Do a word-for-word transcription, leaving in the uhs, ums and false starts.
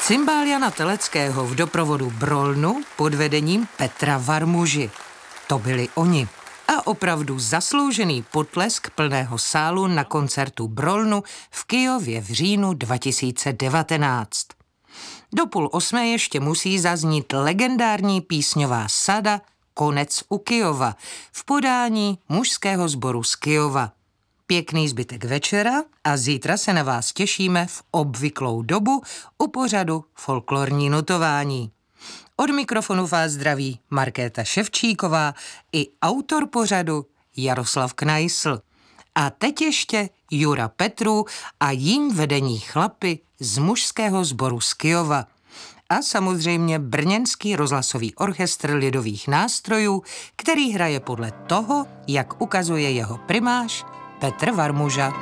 Cymbál Jana Teleckého v doprovodu Brolnu pod vedením Petra Varmuži. To byli oni. A opravdu zasloužený potlesk plného sálu na koncertu Brolnu v Kyjově v říjnu dva tisíce devatenáct. Do půl osmé ještě musí zaznít legendární písňová sada Konec u Kyjova v podání mužského sboru z Kyjova. Pěkný zbytek večera a zítra se na vás těšíme v obvyklou dobu u pořadu Folklorní notování. Od mikrofonu vás zdraví Markéta Ševčíková i autor pořadu Jaroslav Knajsl. A teď ještě Jura Petrů a jím vedení chlapy z mužského sboru z Kyjova. A samozřejmě brněnský rozhlasový orchestr lidových nástrojů, který hraje podle toho, jak ukazuje jeho primář Petr Varmuža.